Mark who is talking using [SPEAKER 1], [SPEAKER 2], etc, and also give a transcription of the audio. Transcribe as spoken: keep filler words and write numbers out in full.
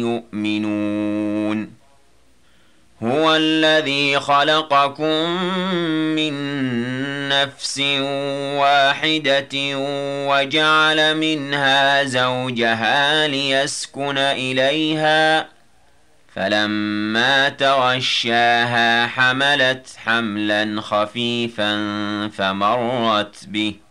[SPEAKER 1] يؤمنون هو الذي خلقكم من نفس واحدة وجعل منها زوجها ليسكن إليها فلما تغشاها حملت حملا خفيفا فمرت به